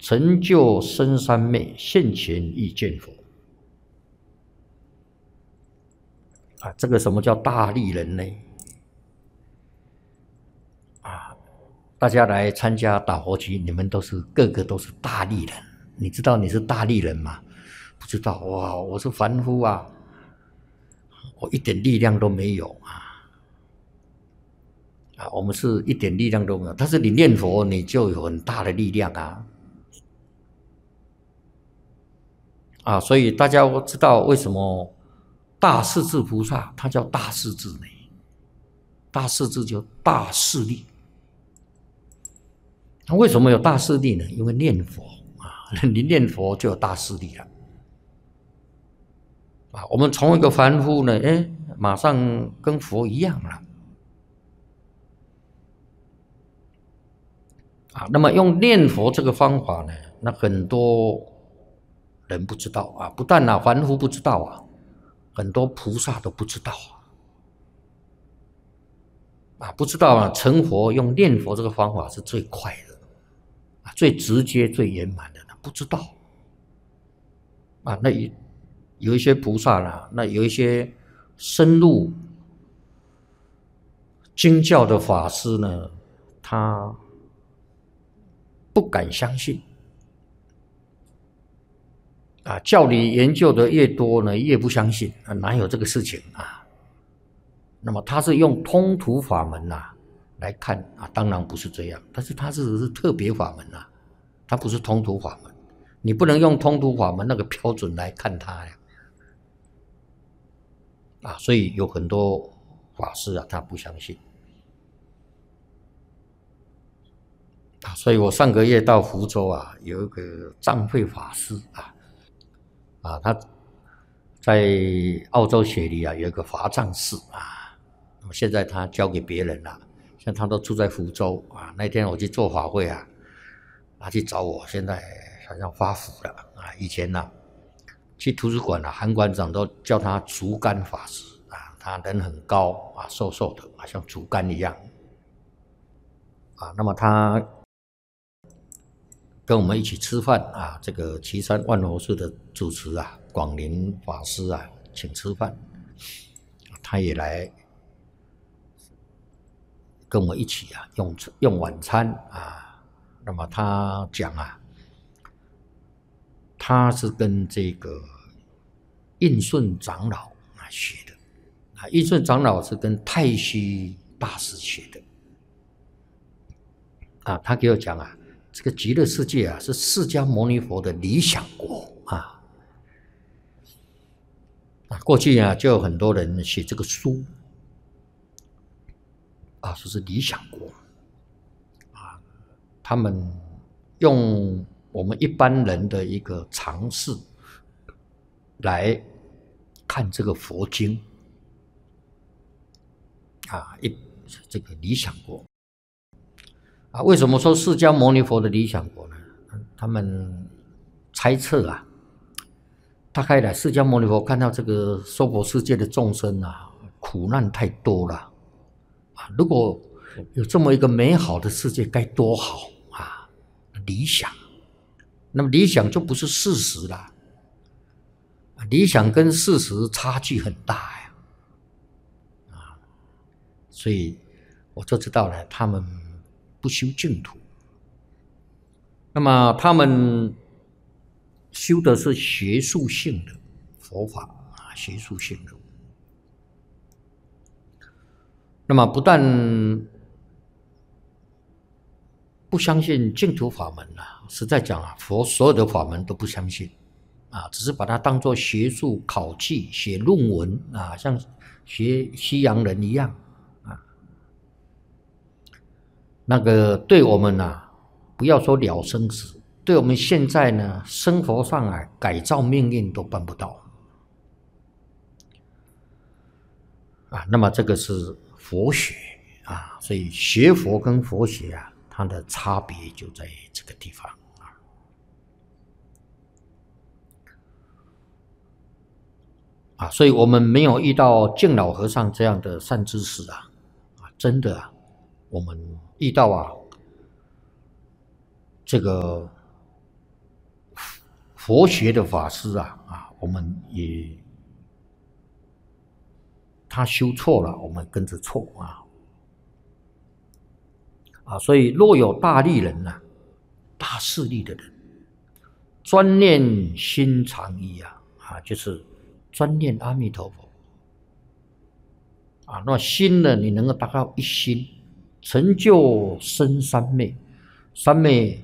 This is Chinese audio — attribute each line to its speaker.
Speaker 1: 成就深三昧，现前亦见佛。这个什么叫大利人呢？大家来参加打佛集，你们个个都是大利人。你知道你是大利人吗？不知道。哇，我是凡夫啊，我一点力量都没有我们是一点力量都没有。但是你念佛，你就有很大的力量所以大家知道为什么大势至菩萨他叫大势至呢？大势至就大势力。那为什么有大势力呢？因为念佛你念佛就有大势力了我们从一个凡夫呢，马上跟佛一样了那么用念佛这个方法呢，那很多人不知道不但凡夫不知道很多菩萨都不知道不知道成佛用念佛这个方法是最快的最直接最圆满的，不知道那有一些菩萨那有一些深入经教的法师呢，他不敢相信教理研究的越多呢，越不相信哪有这个事情那么他是用通途法门来看当然不是这样，但是他是特别法门他不是通途法门，你不能用通途法门那个标准来看他所以有很多法师他不相信所以我上个月到福州有一个藏慧法师他在澳洲雪梨有一个华藏寺现在他交给别人了，现在他都住在福州那天我去做法会他去找我，现在好像发福了以前去图书馆函馆长都叫他竹竿法师他人很高瘦瘦的像竹竿一样那么他跟我们一起吃饭这个岐山万佛寺的主持广林法师请吃饭，他也来跟我们一起用晚餐那么他讲他是跟这个印顺长老学的印顺长老是跟太虚大师学的他给我讲这个极乐世界是释迦牟尼佛的理想国过去就有很多人写这个书说是理想国他们用我们一般人的一个常识来看这个佛经这个理想国为什么说释迦牟尼佛的理想国呢？他们猜测大概释迦牟尼佛看到这个娑婆世界的众生苦难太多了如果有这么一个美好的世界该多好理想，那么理想就不是事实了理想跟事实差距很大所以我就知道了他们不修净土，那么他们修的是学术性的佛法学术性的，那么不但不相信净土法门实在讲佛所有的法门都不相信只是把它当作学术考据写论文像学西洋人一样那个对我们不要说了生死，对我们现在呢生活上改造命运都办不到那么这个是佛学所以学佛跟佛学它的差别就在这个地方所以我们没有遇到净老和尚这样的善知识真的我们遇到这个佛学的法师我们也他修错了，我们跟着错所以若有大利人大势力的人，专念心常一就是专念阿弥陀佛那心呢，你能够达到一心，成就生三昧。三昧